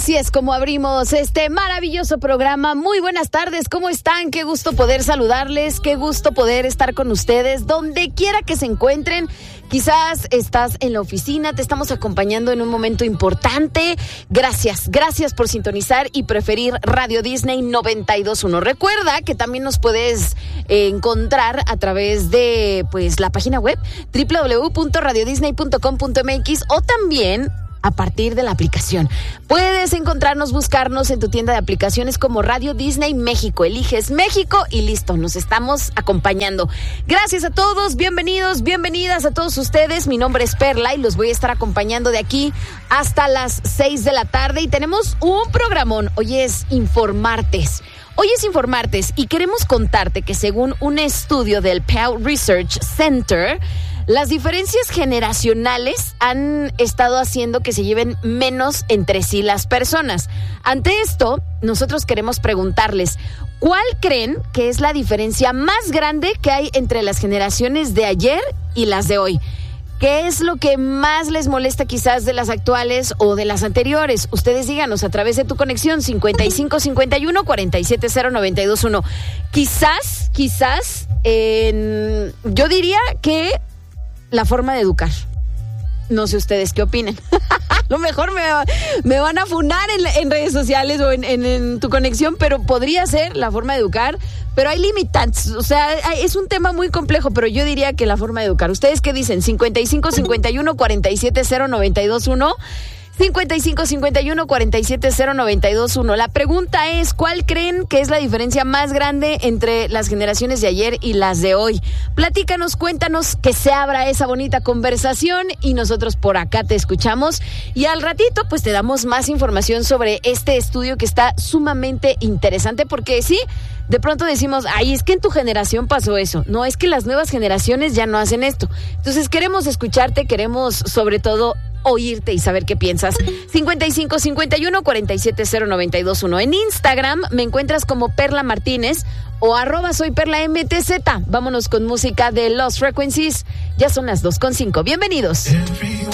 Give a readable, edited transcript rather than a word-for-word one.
Así es como abrimos este maravilloso programa. Muy buenas tardes, ¿cómo están? Qué gusto poder saludarles, qué gusto poder estar con ustedes, donde quiera que se encuentren. Quizás estás en la oficina, te estamos acompañando en un momento importante. Gracias por sintonizar y preferir Radio Disney 92.1. Recuerda que también nos puedes encontrar a través de la página web www.radiodisney.com.mx o también a partir de la aplicación. Puedes buscarnos en tu tienda de aplicaciones como Radio Disney México. Eliges México y listo, nos estamos acompañando. Gracias a todos, bienvenidos, bienvenidas a todos ustedes. Mi nombre es Perla y los voy a estar acompañando de aquí hasta las 6 de la tarde y tenemos un programón. Hoy es Informartes y queremos contarte que según un estudio del Pew Research Center, las diferencias generacionales han estado haciendo que se lleven menos entre sí las personas. Ante esto, nosotros queremos preguntarles, ¿cuál creen que es la diferencia más grande que hay entre las generaciones de ayer y las de hoy? ¿Qué es lo que más les molesta quizás de las actuales o de las anteriores? Ustedes díganos a través de tu conexión 5551-470-921. Quizás, yo diría que la forma de educar. No sé ustedes qué opinan. A lo mejor me van a funar en redes sociales o en tu conexión, pero podría ser la forma de educar, pero hay limitantes. O sea, es un tema muy complejo, pero yo diría que la forma de educar. ¿Ustedes qué dicen? 5551-470-921. 5551-470-921. La pregunta es, ¿cuál creen que es la diferencia más grande entre las generaciones de ayer y las de hoy? Platícanos, cuéntanos, que se abra esa bonita conversación y nosotros por acá te escuchamos. Y al ratito, pues te damos más información sobre este estudio que está sumamente interesante, porque sí, de pronto decimos, ay, es que en tu generación pasó eso. No, es que las nuevas generaciones ya no hacen esto. Entonces queremos escucharte, queremos sobre todo oírte y saber qué piensas. 5551-470-921. En Instagram me encuentras como Perla Martínez o @soyperlamtz. Vámonos con música de Lost Frequencies. Ya son las 2:05. Bienvenidos.